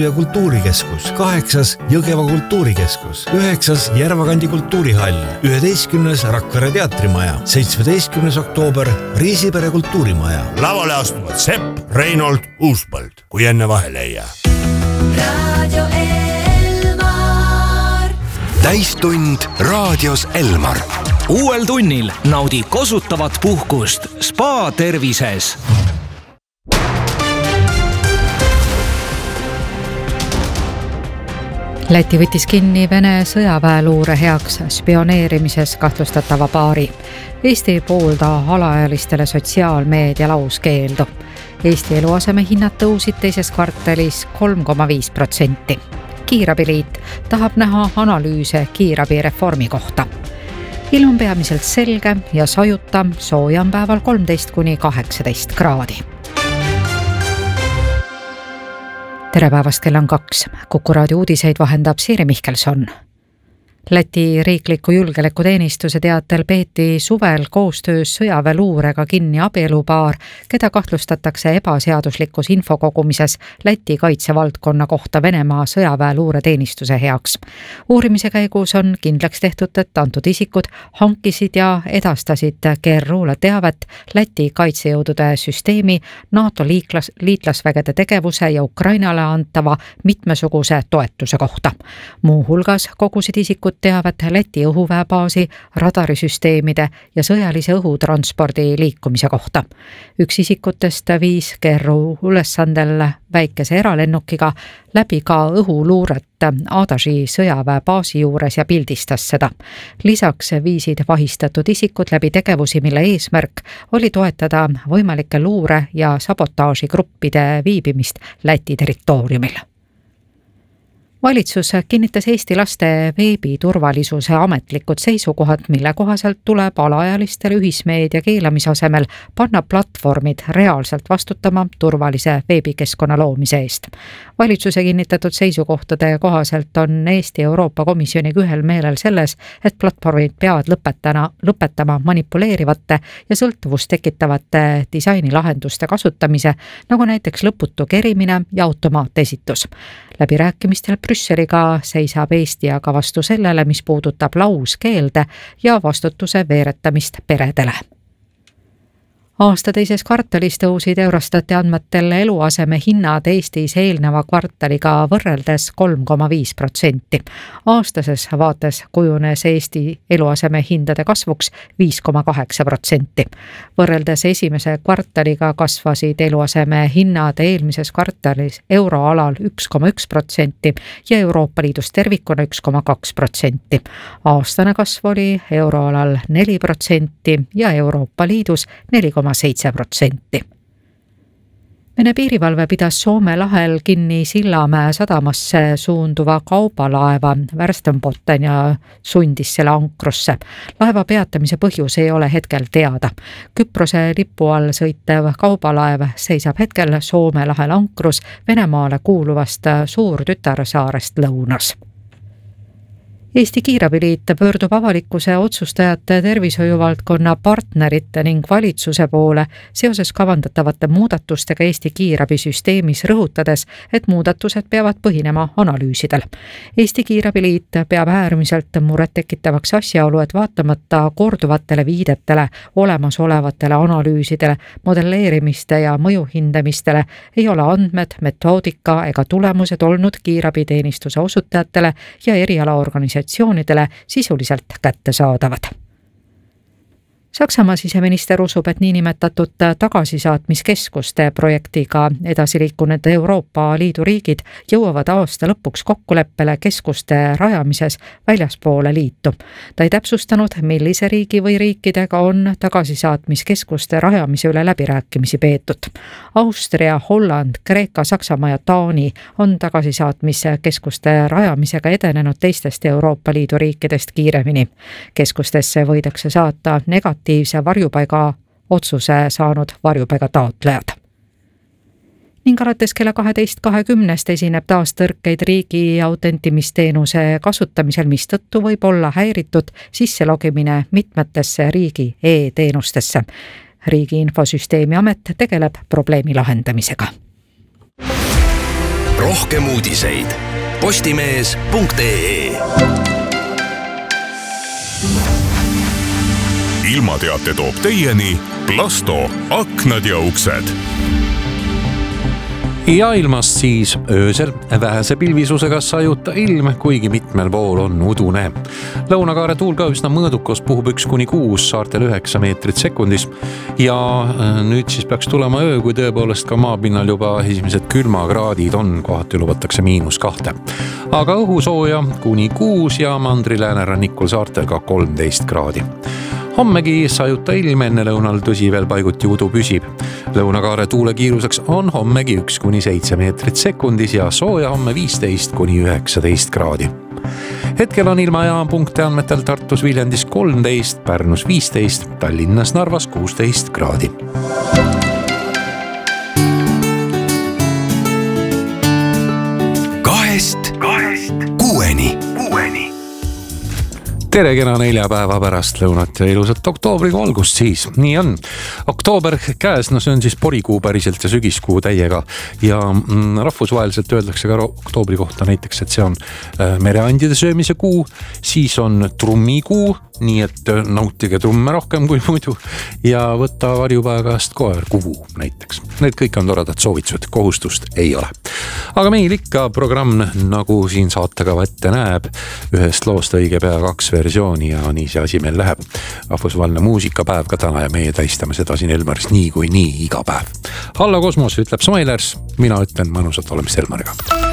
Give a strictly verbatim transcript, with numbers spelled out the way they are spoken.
ja kultuurikeskus, kaheksas Jõgeva kultuurikeskus, üheksas Järvakandi kultuurihall, üheteistkümnes Rakvere teatrimaja, seitsmeteistkümnes oktoober Riisipere kultuurimaja. Lavale astuvad Sepp, Reinhold, Uuspõld, kui enne vahele ei jää. Radio Elmar. Täistund raadios Elmar. Uuel tunnil naudi kosutavat puhkust Spa tervises. Läti võttis kinni Vene sõjaväeluure heaks spioneerimises kahtlustatava paari. Eesti poolda alaealistele sotsiaalmeedia lauskeeldu. Eesti eluaseme hinnad tõusid teises kvartalis kolm koma viis protsenti. Kiirabiliit tahab näha analüüse kiirabi reformi kohta. Ilm on peamiselt selge ja sajuta, sooja on päeval kolmteist kuni kaheksateist kraadi. Tere päevast, kell on kaks. Kuku raadio uudiseid vahendab Siiri Mihkelson. Läti riikliku julgeolekuteenistuse teatel peeti suvel koostöös sõjaväeluurega kinni abielupaar, keda kahtlustatakse ebaseaduslikus infokogumises Läti kaitsevaldkonna kohta Venemaa sõjaväeluureteenistuse heaks. Uurimise käigus on kindlaks tehtud, et antud isikud hankisid ja edastasid G R U-le teavet Läti kaitsejõudude süsteemi, NATO liitlas, liitlasvägede tegevuse ja Ukrainale antava mitmesuguse toetuse kohta. Muu hulgas kogusid isikud teavet Läti õhuväebaasi, radarisüsteemide ja sõjalise õhutranspordi liikumise kohta. Üks isikutest viis G R U ülesandel väikese eralennukiga läbi ka õhuluuret Adaži sõjaväebaasi juures ja pildistas seda. Lisaks viisid vahistatud isikud läbi tegevusi, mille eesmärk oli toetada võimalike luure- ja sabotaažigruppide viibimist Läti territooriumil. Valitsus kinnitas Eesti laste veebiturvalisuse ametlikud seisukohad, mille kohaselt tuleb alaealistele ühismeedia keelamise asemel panna platvormid reaalselt vastutama turvalise veebikeskkonna loomise eest. Valitsuse kinnitatud seisukohtade kohaselt on Eesti Euroopa Komisjoniga ühel meelel selles, et platvormid peavad lõpetana, lõpetama manipuleerivate ja sõltuvust tekitavate disainilahenduste kasutamise, nagu näiteks lõputu kerimine ja automaatesitus. Läbirääkimistel Brüsseliga seisab Eesti aga vastu sellele, mis puudutab lauskeelde ja vastutuse veeretamist peredele. Aasta teises kvartalis tõusid Eurostati andmetel eluaseme hinnad Eestis eelneva kvartaliga võrreldes kolm koma viis protsenti. Aastases vaates kujunes Eesti eluaseme hindade kasvuks viis koma kaheksa protsenti. Võrreldes esimese kvartaliga kasvasid eluaseme hinnad eelmises kvartalis euroalal üks koma üks protsenti ja Euroopa Liidus tervikuna üks koma kaks protsenti. Aastane kasv oli euroalal neli protsenti ja Euroopa Liidus neli koma seitse protsenti. Vene piirivalve pidas Soome lahel kinni Sillamäe sadamasse suunduva kaubalaeva Värstenbotten ja sundis selle ankrusse. Laeva peatamise põhjus ei ole hetkel teada. Küprose lipu all sõitev kaubalaev seisab hetkel Soome lahel ankrus Venemaale kuuluvast suurtütarsaarest lõunas. Eesti Kiirabiliit pöördub avalikkuse otsustajate, tervishoiuvaldkonna partnerite ning valitsuse poole seoses kavandatavate muudatustega Eesti kiirabisüsteemis, rõhutades, et muudatused peavad põhinema analüüsidel. Eesti Kiirabiliit peab äärmiselt murettekitavaks asjaolu, et vaatamata korduvatele viidetele, olemasolevatele analüüsidele, modelleerimiste ja mõjuhindamistele ei ole andmed, metoodika ega tulemused olnud kiirabiteenistuse osutajatele ja erialaorganisatsioonidele sisuliselt kättesaadavad. Saksamaa siseminister usub, et niinimetatud tagasisaatmiskeskuste projektiga edasiliikunud Euroopa Liidu riigid jõuavad aasta lõpuks kokkuleppele keskuste rajamises väljaspoole liitu. Ta ei täpsustanud, millise riigi või riikidega on tagasisaatmiskeskuste rajamise üle läbirääkimisi peetud. Austria, Holland, Kreeka, Saksamaa ja Taani on tagasisaatmiskeskuste rajamisega edenenud teistest Euroopa Liidu riikidest kiiremini. Keskustesse võidakse saata negatiivse varjupaiga otsuse saanud varjupaiga taotlejad. Ning alates kella kaheteist kahekümnest esineb taas tõrkeid riigi autentimisteenuse kasutamisel, mistõttu võib olla häiritud sisselogimine mitmetesse riigi e-teenustesse. Riigi Infosüsteemi Amet tegeleb probleemi lahendamisega. rohkem uudiseid postimees punkt ee. ilmateate toob teieni Plasto aknad ja uksed. Ja ilmast siis öösel vähese pilvisusega sajuta ilm, kuigi mitmel pool on udune. Lõunakaare tuul ka üsna mõõdukas, puhub üks kuni kuus, saartel üheksa meetrit sekundis. Ja nüüd siis peaks tulema öö, kui tõepoolest ka maapinnal juba esimesed külmakraadid on, kohati lubatakse miinus kahte. Aga õhusooja kuni kuus ja mandri-läänerannikul saartel ka kolmteist kraadi. Hommegi sajuta ilm, enne lõunal tõsi veel paiguti udu püsib. Lõunakaare tuule kiiruseks on hommegi üks kuni seitse meetrit sekundis ja sooja homme viisteist kuni üheksateist kraadi. Hetkel on ilmajaa punkte andmetel Tartus Viljandis kolmteist, Pärnus viisteist, Tallinnas Narvas kuusteist kraadi. Kahest, kahest, kuueni, kuueni. Tere kena neljapäeva pärast lõunat ja ilusat oktoobriga algust siis. Nii on. Oktoober käes, no see on siis porikuu päriselt ja sügiskuu täiega. Ja mm, rahvusvaheliselt öeldakse ka oktoobri kohta näiteks, et see on äh, mereandide söömise kuu, siis on trummikuu, nii et nautige trumme rohkem kui muidu ja võtta varjupäevast koer kuvu näiteks. Need kõik on toredad soovitused, kohustust ei ole. Aga meil ikka programm, nagu siin saatekava ette näeb, ühest loost õige pea kaks versiooni ja nii see asi meil läheb. Rahvusvaheline muusikapäev ka täna ja meie täistame seda siin Elmaris nii kui nii iga päev. Halla Kosmos ütleb Smilers, mina ütlen mõnusat olemist Elmariga.